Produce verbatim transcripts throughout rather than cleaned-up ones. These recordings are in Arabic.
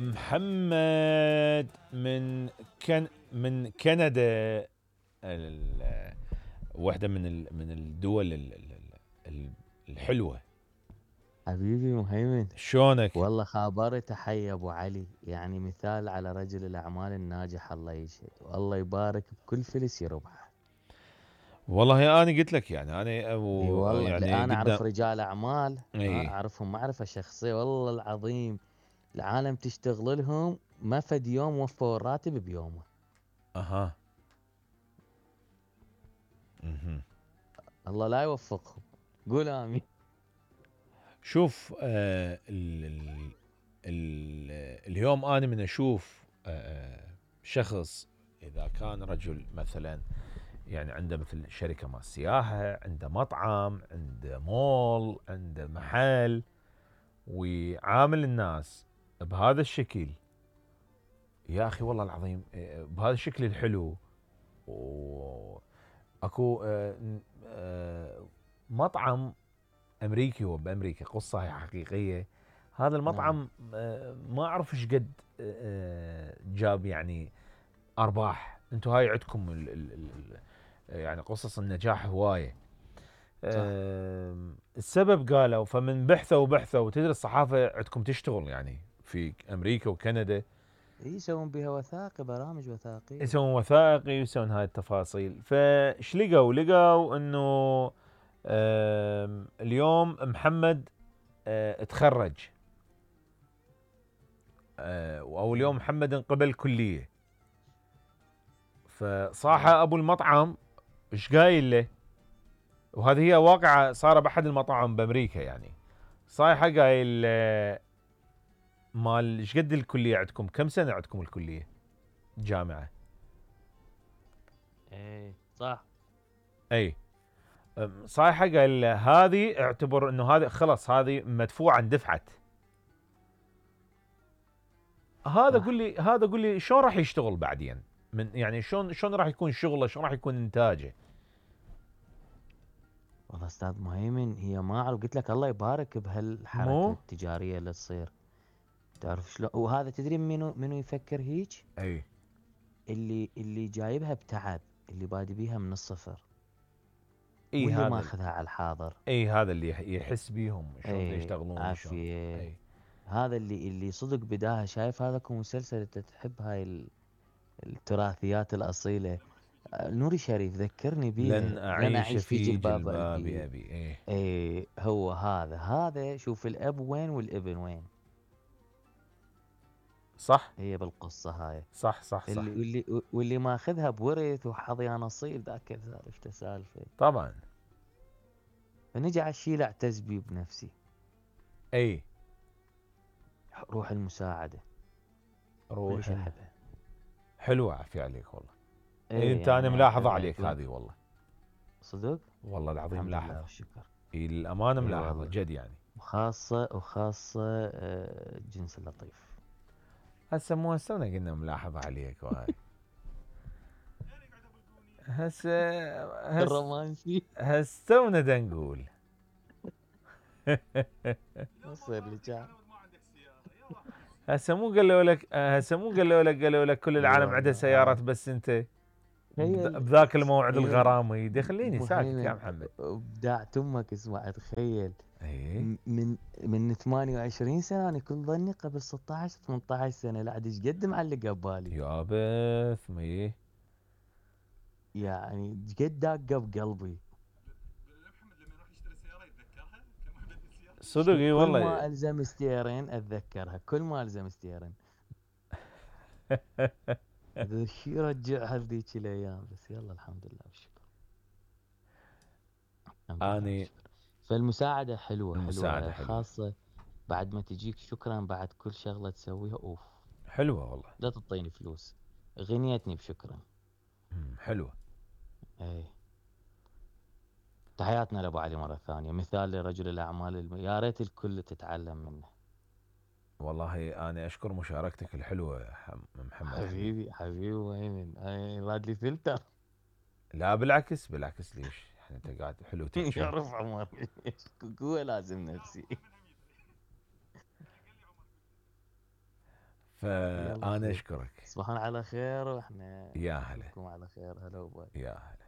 محمد من كان من كندا، ال- واحدة من ال- من الدول ال- ال- ال- الحلوة. حبيبي مهيمن، شلونك؟ والله خابر تحية ابو علي، يعني مثال على رجل الاعمال الناجح، الله يشهد والله يبارك بكل فلس يربحه. والله انا قلت لك يعني انا اي أبو والله، لا يعني انا قدام. اعرف رجال اعمال، ها اي. اعرفهم معرفة شخصية والله العظيم. العالم تشتغل لهم، ما فد يوم وفوا الراتب بيومه. اها. مهم. الله لا يوفقهم، قول امين. شوف، آه ال ال ال اليوم انا من اشوف آه شخص، اذا كان رجل مثلا يعني عنده مثل شركة مال سياحة، عنده مطعم، عنده مول، عنده محل، ويعامل الناس بهذا الشكل. يا أخي والله العظيم، إيه، بهذا الشكل الحلو. وأكو آه، آه، مطعم أمريكي، هو بأمريكا، قصة هي حقيقية. هذا نعم. المطعم آه، ما أعرف إيش قد آه، جاب يعني أرباح. أنتم هاي عندكم ال- ال- ال- يعني قصص النجاح هواية. صح. آم، السبب قالوا، فمن بحثوا وبحثوا، وتدري الصحافة عندكم تشتغل يعني في أمريكا وكندا، إيه، يسوون بها وثائقي، برامج وثائقية. يسوون وثائقي ويسوون هاي التفاصيل. فايش لقوا؟ لقوا انه آم، اليوم محمد آه، تخرج، آه، او اليوم مم. محمد انقبل كلية. فصاح حلو. ابو المطعم ايش قايل له، وهذه هي واقعة صار باحد المطاعم بامريكا يعني. صايحة قايل آه، مال ايش قد الكلية عندكم؟ كم سنة عندكم الكلية جامعة؟ ايه صح. اي. أم، صايحة قال له هذه اعتبر انه هذه خلاص، هذه مدفوعة اندفعت. هذا قول صح. لي هذا قول لي شلون راح يشتغل بعدين؟ من يعني شلون شلون راح يكون شغله؟ شلون راح يكون انتاجه؟ والله استاذ مهيمن، هي ما اعرف، قلت لك الله يبارك مو. بهالحركه التجاريه اللي تصير. تعرف شلون؟ وهذا تدري منو منو يفكر هيك؟ اي. اللي اللي جايبها بتعب، اللي بادي بيها من الصفر، اي واللي هذا ال- ماخذها على الحاضر. اي هذا اللي يح- يحس بيهم شلون دا ايه يشتغلون شلون. عافيه. اي. هذا اللي اللي صدق بداها، شايف هذا كم مسلسل انت تحب هاي ال- التراثيات الاصيله. آه، نوري شريف ذكرني لن بيها، لن اعيش اعيش في في جلباب جلباب ابي. ابي. اي. ايه هو هذا هذا شوف الاب وين والابن وين. صح هي بالقصة هاي. صح صح اللي صح. واللي واللي ماخذها بورث وحظي نصيب، ذاك عرفت سالفة. طبعا. فنجي على الشي اللي اعتز بيه بنفسي، اي. روح المساعدة. روح كلش ال- احبها. حلوة عافية عليك والله. إيه، ايه انت انا يعني ملاحظة احبها عليك يكون هذه والله. صدق. والله العظيم الحمد لله ملاحظة. والشكر. إيه، الامانة اي ملاحظة والله. جد يعني. وخاصة وخاصة آه، الجنس اللطيف. هسه مو هسه قلنا ملاحظة عليك وهاي. هسه هسه الرومانسي. هسه تونا دا نقول. يصير لي كان. هسه مو قالوا لك هسه مو قالوا لك قالوا لك كل اي العالم عنده والله سيارات آه. بس انت بذ- تخيل. بذاك الموعد تخيل الغرامي دي. خليني ساكت يا مهيمن، محمد. ابداع امك، اسمع تخيل. ايه. م- من من ثمانية وعشرين سنه انا كنت ظني قبل ستة عشر ثمانية عشر سنه، لا عاد ايش قد معلقه ببالي. يا بث ما ايه. يعني ايش قد داقه بقلبي. صدق شو اي كل والله. ما الزم ستيرين اتذكرها، كل ما الزم ستيرين. هذا الشيء يرجعها لذيك الايام، بس يلا الحمد لله والشكر. الحمد لله اني. والشكر. فالمساعده حلوه المساعدة حلوه، حلوة. خاصه بعد ما تجيك شكرا بعد كل شغله تسويها، اوف. حلوة والله. لا تعطيني فلوس، غنيتني بشكرا. مم، حلوة. اي. تحياتنا لابو علي مره ثانيه، مثال لرجل الاعمال الم... يا ريت الكل تتعلم منه. والله انا اشكر مشاركتك الحلوة يا حم- محمد حبيبي. حبيبي حبيبي وين اي راد لي فلتر. لا بالعكس بالعكس، ليش يعني انت قاعد حلو تحكي. يعرف عمر قوه لازم نفسي. يلا فانا خير. اشكرك. تصبحون على خير واحنا يا هلا. نشوفكم على خير. هلا وباي. يا هلا.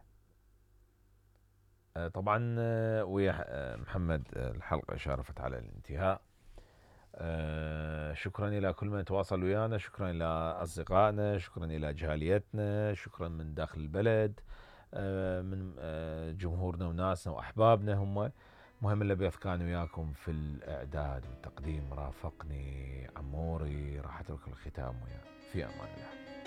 آه، طبعا آه، ويا آه، محمد، آه، الحلقة شارفت على الانتهاء. آه، شكرا إلى كل من تواصل ويانا، شكرا إلى أصدقائنا، شكرا إلى جاليتنا، شكرا من داخل البلد، آه، من آه، جمهورنا وناسنا وأحبابنا. هم مهم اللي كان وياكم في الإعداد والتقديم. رافقني عموري، راح أترك الختام وياه. في أمان الله.